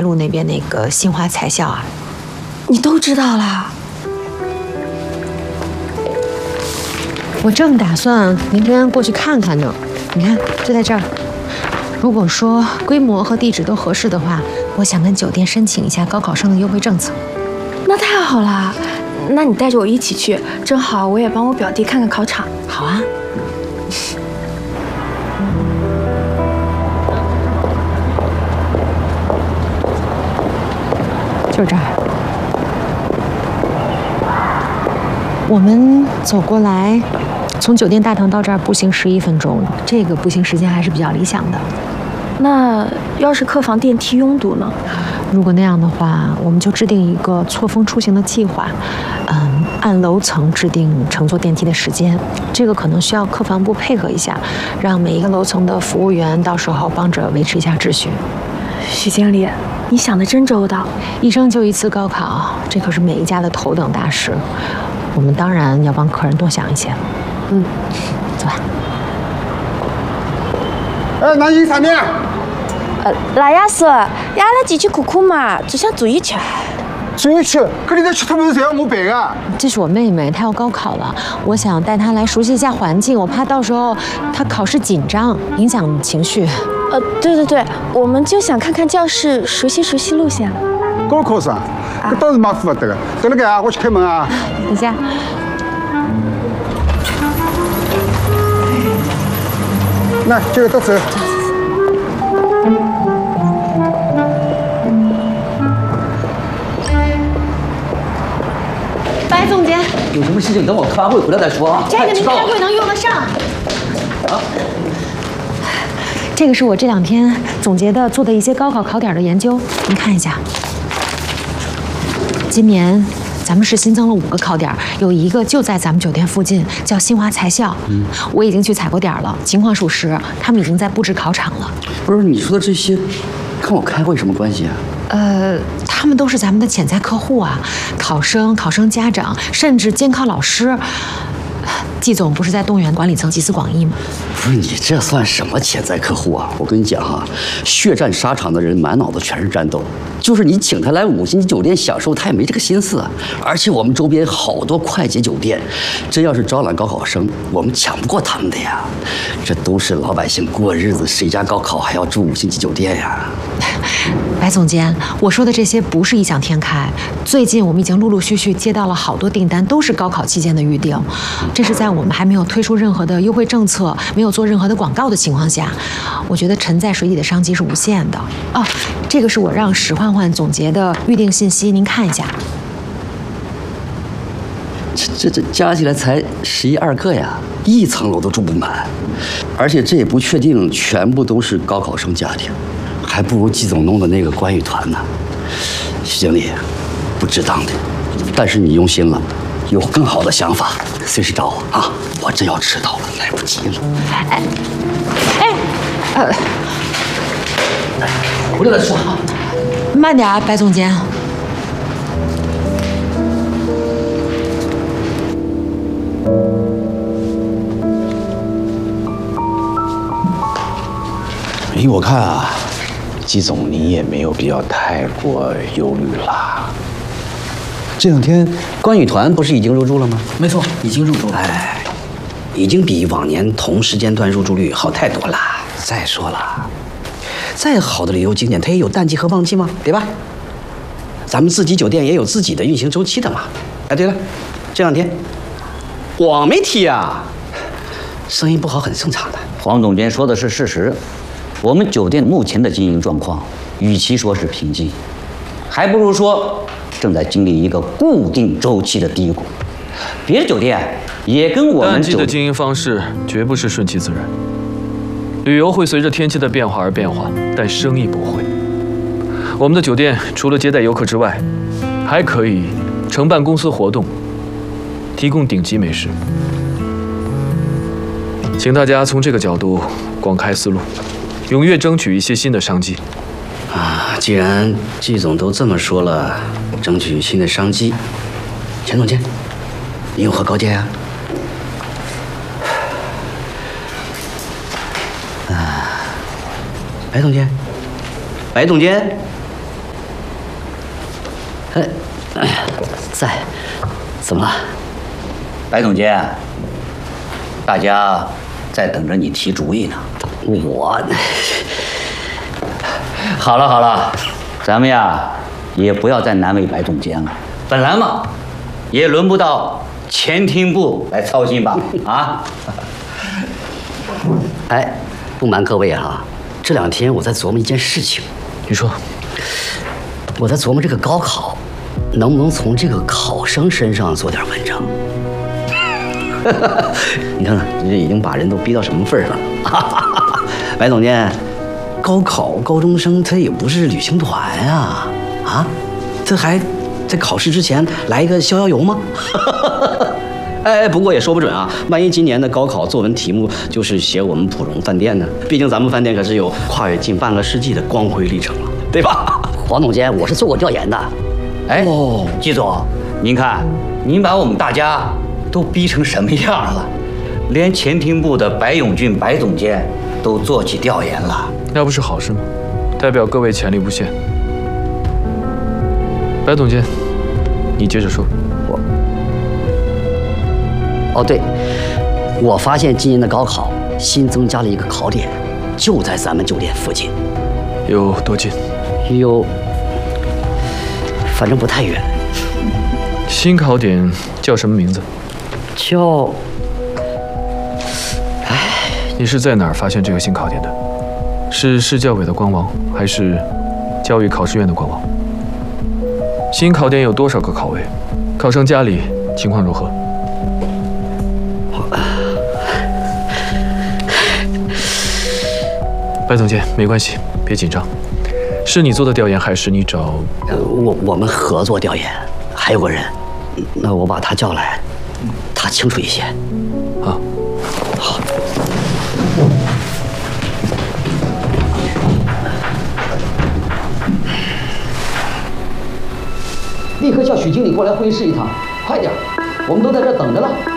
路那边那个新华财校啊。 你都知道啦？ 我正打算明天过去看看呢。你看，就在这儿。如果说规模和地址都合适的话，我想跟酒店申请一下高考生的优惠政策。 那太好了，那你带着我一起去，正好我也帮我表弟看看考场。 好啊。就是这儿。我们走过来，从酒店大堂到这儿步行11分钟，这个步行时间还是比较理想的。 那要是客房电梯拥堵呢？ 如果那样的话，我们就制定一个错峰出行的计划，按楼层制定乘坐电梯的时间。这个可能需要客房部配合一下，让每一个楼层的服务员到时候帮着维持一下秩序。 许经理，你想得真周到。 一生就一次高考，这可是每一家的头等大事，我们当然要帮客人多想一些。走吧。 那你啥面？ 那也是，压了几去苦苦嘛，只想住一圈。 住一圈，可你在吃他们谁要我背啊？ 这是我妹妹，她要高考了，我想带她来熟悉一下环境，我怕到时候她考试紧张，影响情绪。 对，我们就想看看教室，熟悉路线。 高考生，这倒是蛮负责的。对了，个我去开门啊。 等下。 那这个都走。 白总监， 有什么事情等我开完会回来再说啊。 这个您开会能用得上。 啊。 这个是我这2天总结的做的一些高考考点的研究，您看一下。今年咱们市新增了5个考点，有一个就在咱们酒店附近，叫新华财校。我已经去踩过点了，情况属实，他们已经在布置考场了。 不是你说的这些，跟我开会什么关系啊？ 他们都是咱们的潜在客户啊，考生家长，甚至监考老师。季总不是在动员管理层集思广益吗？ 不是你这算什么潜在客户啊？我跟你讲哈，血战沙场的人满脑子全是战斗，就是你请他来5星级酒店享受，他也没这个心思啊。而且我们周边好多快捷酒店，真要是招揽高考生，我们抢不过他们的呀。这都是老百姓过日子，谁家高考还要住5星级酒店呀？ 白总监，我说的这些不是异想天开。最近我们已经陆陆续续接到了好多订单，都是高考期间的预定。这是在我们还没有推出任何的优惠政策，没有做任何的广告的情况下，我觉得沉在水底的商机是无限的。哦，这个是我让史焕焕总结的预定信息，您看一下。 这加起来才11、12个呀，1层楼都住不满，而且这也不确定全部都是高考生家庭。还不如季总弄的那个关羽团呢。徐经理，不值当的，但是你用心了，有更好的想法，随时找我啊！我真要迟到了，来不及了。回来再说啊。 慢点啊，白总监。 依我看啊。季总，你也没有必要太过忧虑啦。这2天， 关羽团不是已经入住了吗？ 没错，已经入住了。 已经比往年同时间段入住率好太多了。 再说了，再好的旅游景点，它也有淡季和旺季嘛，对吧？咱们自己酒店也有自己的运行周期的嘛。哎，对了，这2天，广媒体啊，生意不好很正常的。 黄总监说的是事实。我们酒店目前的经营状况，与其说是平静，还不如说正在经历一个固定周期的低谷。别的酒店也跟我们淡季的经营方式绝不是顺其自然，旅游会随着天气的变化而变化，但生意不会。我们的酒店除了接待游客之外，还可以承办公司活动，提供顶级美食。请大家从这个角度广开思路，踊跃争取一些新的商机。 既然季总都这么说了，争取新的商机。钱总监，你有何高见呀？白总监，白总监， 在，怎么了？ 白总监，大家在等着你提主意呢。 我， 好了，咱们呀也不要再难为白总监了。本来嘛，也轮不到前厅部来操心吧？啊？ 哎，不瞒各位啊，这2天我在琢磨一件事情。 你说， 我在琢磨这个高考，能不能从这个考生身上做点文章？你看看，这已经把人都逼到什么份儿上了？白总监，高考高中生他也不是旅行团啊，啊，这还在考试之前来一个逍遥游吗？哎，不过也说不准啊，万一今年的高考作文题目就是写我们普荣饭店呢？毕竟咱们饭店可是有跨越近半个世纪的光辉历程了，对吧？黄总监，我是做过调研的。 哎，季总，您看，您把我们大家都逼成什么样了？连前厅部的白永俊白总监都做起调研了， 那不是好事吗？代表各位潜力无限。白总监，你接着说。 哦，对，我发现今年的高考新增加了一个考点，就在咱们酒店附近。 有多近？ 有，反正不太远。 新考点叫什么名字？ 叫…… 你是在哪儿发现这个新考点的？是市教委的官网，还是教育考试院的官网？新考点有多少个考位？考生家里情况如何？白总监，没关系，别紧张。是你做的调研，还是你找…… 我们合作调研，还有个人，那我把他叫来，他清楚一些。 啊， 好。立刻叫许经理过来会议室一趟，快点，我们都在这儿等着了。